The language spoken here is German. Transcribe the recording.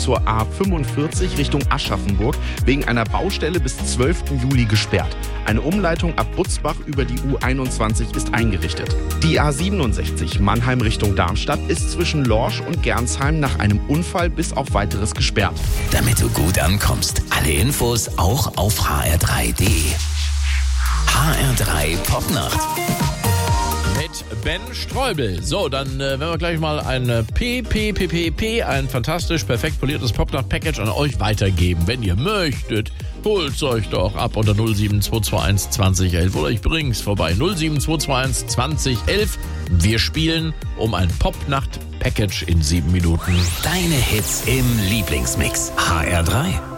zur A45 Richtung Aschaffenburg wegen einer Baustelle bis 12. Juli gesperrt. Eine Umleitung ab Butzbach über die U21 ist eingerichtet. Die A67 Mannheim Richtung Darmstadt ist zwischen Lorsch und Gernsheim nach einem Unfall bis auf Weiteres gesperrt. Damit du gut ankommst, alle Infos auch auf hr3.de. HR3 Popnacht. Mit Ben Streubel. So, dann werden wir gleich mal ein ein fantastisch perfekt poliertes Popnacht-Package an euch weitergeben. Wenn ihr möchtet, holt's euch doch ab unter 07221 2011 oder ich bring's vorbei. 07221 2011. Wir spielen um ein Popnacht-Package in 7 Minuten. Deine Hits im Lieblingsmix. HR3.